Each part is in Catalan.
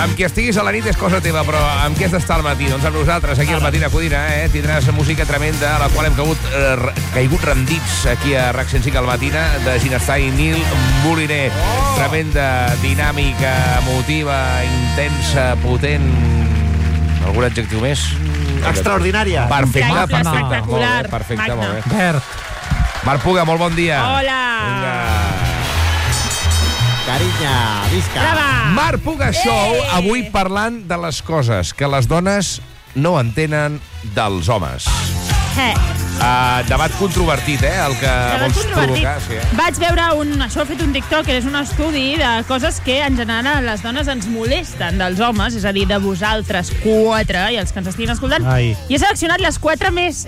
amb qui estiguis a la nit és cosa teva, però amb qui has d'estar al matí? Doncs amb nosaltres, aquí al Matí de Codina, tindràs música tremenda, a la qual hem caigut rendits aquí a RAC 105 al Matina, de Ginestar i Nil Moliner. Tremenda, dinàmica, emotiva, intensa, potent... Algun adjectiu més? Extraordinària. Perfecte, espectacular. Perfecte, molt bé. Bert. Marc Puga, molt bon dia. Hola. Vinga. Carinya, visca. Brava. Marc Puga Show, avui parlant de les coses que les dones no entenen dels homes. Debat controvertit, el que vols provocar. Sí, Vaig veure això ho ha fet un TikTok, que és un estudi de coses que en general les dones ens molesten dels homes, és a dir, de vosaltres 4 i els que ens estiguin escoltant. Ai. I he seleccionat les 4 més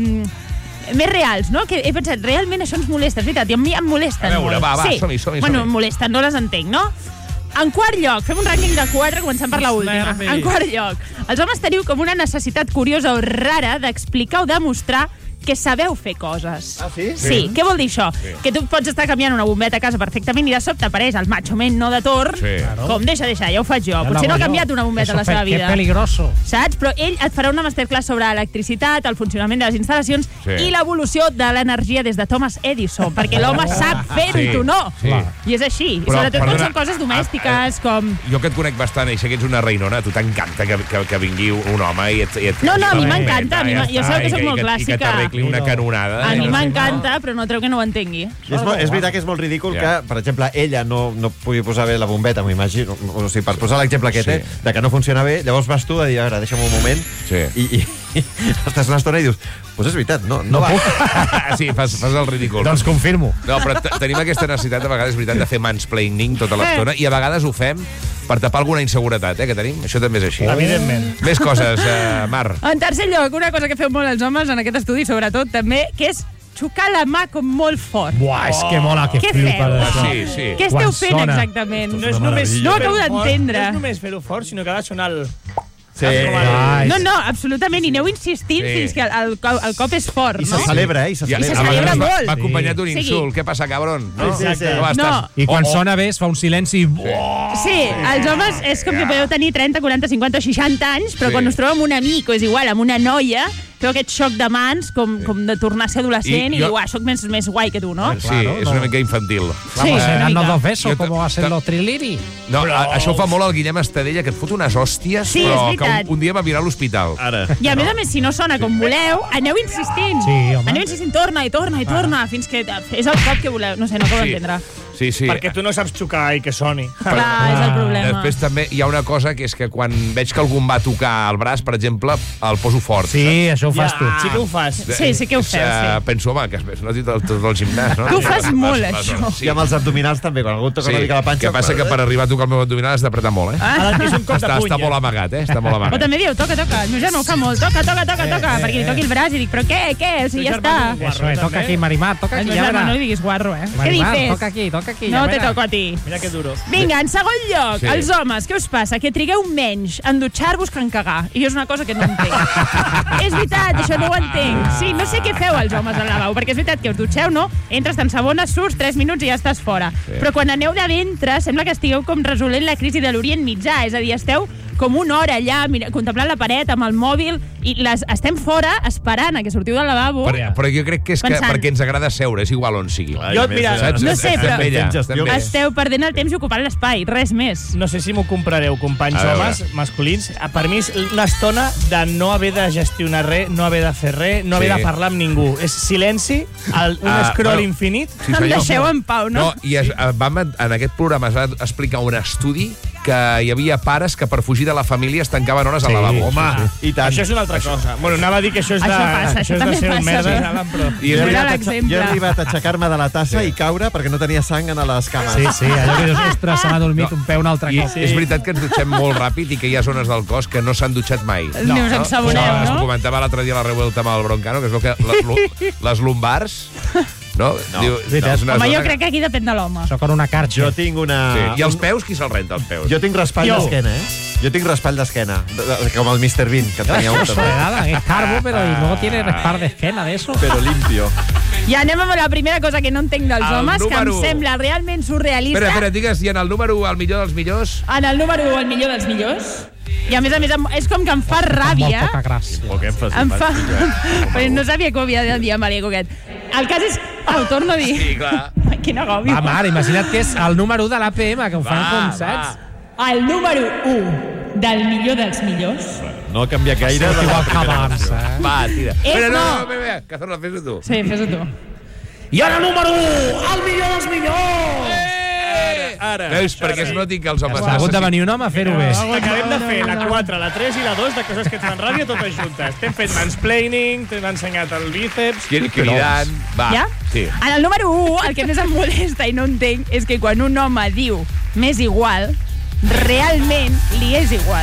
reals, no? Que he pensat, realment això ens molesta, és veritat, i a mi em molesten A veure, molt. va, Sí. som-hi. Bueno, em molesten, no les entenc, no? En quart lloc, fem un rànquing de 4, començant per l'última. En quart lloc, els homes teniu com una necessitat curiosa o rara d'explicar o demostrar que sabeu fer coses. Ah, sí? Sí. Què vol dir això? Sí. Que tu pots estar canviant una bombeta a casa perfectament i de sobte apareix el macho man no de torn. Sí. Com, deixa, ja ho faig jo. Potser no ha canviat una bombeta a la seva vida. Que peligroso. Saps? Però ell et farà una masterclass sobre electricitat, el funcionament de les instal·lacions i l'evolució de l'energia des de Thomas Edison, perquè l'home sap fer-ho, tu no. Sí. I és així. Però, Sobretot quan perdona, són coses domèstiques, com... Jo que et conec bastant i sé que ets una reinona, a tu t'encanta que vingui un home i et... No, a mi m'encanta. Jo sé que soc molt clàssica. I que t'arregli una canonada. A mi m'encanta, però no treu que no ho entengui. És veritat que és molt ridícul que, per exemple, ella no pugui posar bé la bombeta, m'imagino, o sigui, per posar l'exemple aquest, de que no funciona bé, llavors vas tu a dir, a veure, deixa'm un moment, i estàs una estona i dius, doncs és veritat, no va. Sí, fas el ridícul. Doncs confirmo. No, però tenim aquesta necessitat, a vegades, és veritat, de fer mansplaining tota l'estona, i a vegades ho fem per tapar alguna inseguretat, que tenim. Això també és així. Evidentment. Més coses, Mar. En tercer lloc, una cosa que feu molt els homes en aquest estudi, sobretot, també, que és xocar la mà com molt fort. Buah, és que mola, que Què flipa feu? d'això. Sí. Què esteu fent exactament? No és només No ho acabo d'entendre. No és només fer-ho fort, sinó que ha de sonar el... Sí. No, absolutament, i aneu insistint fins que el cop és fort, I no? se celebra, i se se celebra. celebra molt. Va acompanyat d'un Sí. insult. Què passa, cabron? No? Sí. Com estàs? No. I quan sona bé es fa un silenci... Sí, els homes és com que podeu tenir 30, 40, 50 o 60 anys, però quan us trobeu amb un amic o és igual, amb una noia, feu aquest xoc de mans com de tornar a ser adolescent i diu, soc més guai que tu, no? Sí, és una mica infantil. Vamos, una dando mica. 2 besos, como hacen los triliri. No, això ho fa molt el Guillem Estadella, que et fot unes hòsties, Sí, però és que veritat. un dia va mirar a l'hospital. Ara. I a més, si no sona com voleu, aneu insistint. Sí, home. Aneu insistint, torna, fins que és el cop que voleu. No sé, no acabo d'entendre. Sí. Perquè tu no saps xocar i que soni. Clar, és el problema. Després també hi ha una cosa, que és que quan veig que algú em va tocar el braç, per exemple, el poso fort. Sí, això ho fas tu. Sí que ho fas. Sí que ho feu, sí. Penso, home, que es noti tot el gimnàs, no? Tu ho fas molt, això. Sí. I amb els abdominals també, quan algú et toca una mica la panxa... que passa que per arribar a tocar el meu abdominal has d'apretar molt, És un cop de puny. Està molt amagat, Està molt O amagat. també diu, toca. El meu germà ho fa molt. Toca, perquè li toqui el braç i dic, però què? O sigui, ja està. Eso, toca aquí, Marimar, toca El aquí, meu ja germà no veràs. li diguis guarro, Què Marimar, dices? toca aquí, No ja te veràs. toco a ti. Mira que duro. Vinga, en segon lloc, Sí. els homes, què us passa? Que trigueu menys en dutxar-vos que en cagar. I és una cosa que no entenc. És veritat, això no ho entenc. Sí, no sé què feu els homes al lavabo, perquè és veritat que us dutxeu, no? Entres, t'ensabones, surts 3 minuts i ja estàs fora. Però quan aneu de ventre, sembla que estigueu com resolent la crisi de l'Orient Mitjà, és a dir, esteu com una hora allà contemplant la paret amb el mòbil i estem fora esperant a que sortiu del lavabo. Però jo crec que és Pensant. perquè ens agrada seure, és igual on sigui. Jo, mira, Saps? No sé, però- Estem bé. Esteu perdent el temps i ocupant l'espai, res més. no sé si m'ho comprareu, companys A veure. homes masculins. Per mi és una estona de no haver de gestionar res, no haver de fer res, no haver Sí. de parlar amb ningú. És silenci, un scroll bueno. infinit. Sí, Em senyor. deixeu en pau, no? I en aquest programa es va explicar un estudi que hi havia pares que per fugir de la família es tancaven hores al lavabo. Home, i tant. Això és una altra cosa. Bueno, anava a dir que això és de, Això passa, això és de també ser un passa, merda, sí. saben, però... I és Jo he Era arribat a- l'exemple. jo he arribat a aixecar-me de la tassa i caure perquè no tenia sang a les cames. Sí, allò que dius, ostres, se m'ha dormit un peu un altre cop. és veritat que ens dutxem molt ràpid i que hi ha zones del cos que no s'han dutxat mai. Ni us ensaboneu, Això no? es comentava l'altre dia a la Revuelta amb el Broncano, que es veu que les lumbars... No? Diu, veritat. és una Home, zona jo crec que aquí depèn de l'home. Això con una carxa. Jo tinc una... Sí. I els peus, qui se'ls renta, els peus? Jo tinc raspall d'esquena, Jo tinc raspall d'esquena, com el Mr. Bean, que tenia un també. Nada, es carbo, pero y luego tiene respaldo de esquena de eso. Pero limpio. Ja anem amb la primera cosa que no entenc dels El homes, que em número- sembla realment surrealista. Espera, digues, i en el número el millor dels millors? En el número 1, el millor dels millors. I a més, és com que em fa ràbia. Molt poca gràcia. Molt que èmfasi, Em fa... Però no sabia que ho havia de dir amb l'ego aquest. El cas és... Ho torno a dir. Sí, clar. Quin agòbio. Va, mare, imagina't que és el número 1 de l'APM, que ho fan com, saps? El número 1 del millor dels millors No ha canviat gaire. Igual que abans, Va, tira. És Espera, no. no, Cazorla, fes-ho tu. Sí, fes-ho tu. I ara número 1, el millor dels millors! Ara. Veus, perquè es noti que els homes... Ha hagut de venir un home a fer-ho bé. Acabem de fer la 4, la 3 i la 2 de coses que et fan ràbia totes juntes. T'hem fet mansplaining, t'hem ensenyat el bíceps... Cridant... Va, Ja? sí. En el número 1, el que més em molesta i no entenc és que quan un home diu m'és igual, realment li és igual.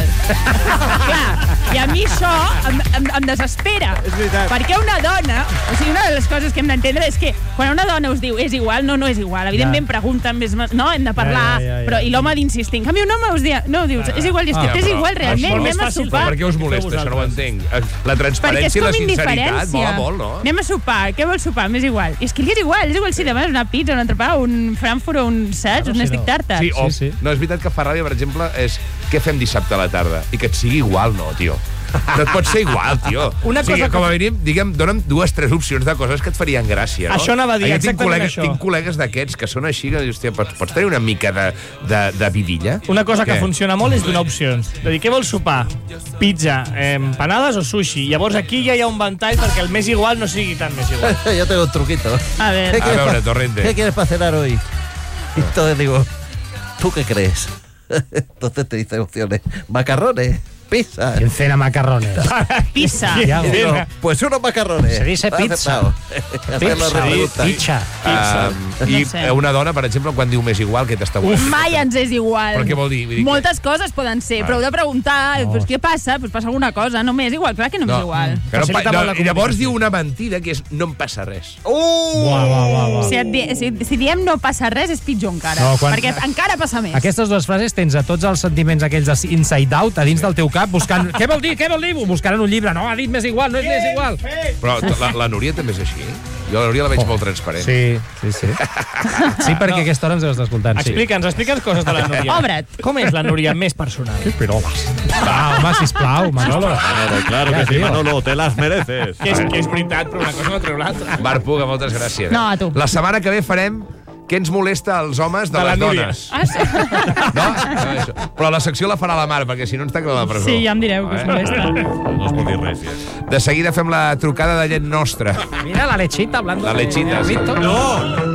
Clar, i a mi això em desespera. És veritat. Perquè una dona, o sigui, una de les coses que hem d'entendre és que quan una dona us diu és igual, no és igual. Evidentment pregunten més, no, hem de parlar, Ja. però i l'home d'insistir. En canvi, un home us diu, no, dius, és igual, i és que t'és igual realment, molt més anem a fàcil, sopar. Per què us molesta, això no ho entenc? La Perquè és transparència i com la sinceritat indiferència. mola molt, no? Anem a sopar. Què vols sopar? M'és igual. I és que li és igual si demanes una pizza, un entrepà, un frankfurt o un saps, un stick tartar. Sí, o, Sí. no, és veritat que fa ràbia, per exemple, és què fem dissabte a la tarda? I que et sigui igual, no, tio. No et pot ser igual, tio. Una o sigui, cosa com a que- mínim, digue'm, dona'm 2 o 3 opcions de coses que et farien gràcia, no? Això anava a dir, exactament això. Tinc col·legues d'aquests que són així, que dius, hòstia, pots tenir una mica de vidilla? Una cosa que Què? funciona molt és donar opcions. De dir, què vols sopar? Pizza, empanades o sushi? Llavors aquí ja hi ha un ventall perquè el més igual no sigui tan més igual. Yo tengo un truquito. A ver. ¿Qué quieres veure, pa- Torrente. ¿Qué quieres para cenar hoy? Y entonces digo, ¿tú qué crees? Entonces te dice opciones. Macarrones, pizza. ¿Quién cena macarrones? Pizza. Ja, Y digo, pues unos macarrones. Se dice Está pizza. aceptado. Hacer la pregunta. Pizza. I No sé. una dona, per exemple, quan diu més igual, què t'està volent? Mai ens és igual. Però què vol dir? Vull dir que- Moltes coses poden ser, però heu de preguntar, pues, què passa? Pues passa alguna cosa, no m'és igual, clar que no m'és igual. Que no, Facilita molt la I llavors comunicació. diu una mentida que és no em passa res. Uah. Si diem no passa res, és pitjor encara. No, quan- Perquè encara passa més. Aquestes dues frases tens a tots els sentiments aquells de inside out a dins del teu cap buscant... Què vol dir? Buscant en un llibre. No, ha dit més igual, no és més igual. Però la Núria també és així. Jo la Núria la veig molt transparent. Sí. Sí, perquè a aquesta hora ens deu estar escoltant. Sí. Explica'ns coses de la Núria. Obre't. Com és la Núria més personal? Piroles. Va, home, sisplau, Manolo. Claro que sí, Manolo, te las mereces. Que és veritat, però una cosa no treu l'altra. Marc Puga, moltes gràcies. No, a tu. La setmana que ve farem què ens molesta als homes de De la les Núria. dones. Ah, sí. No? Això. Però la secció la farà la Mar, perquè si no ens tanca a la presó. Sí, ja em direu que us molesta. No es pot dir res, ja. De seguida fem la trucada de llet nostra. Mira la lechita hablando La lechita, de... sí. No!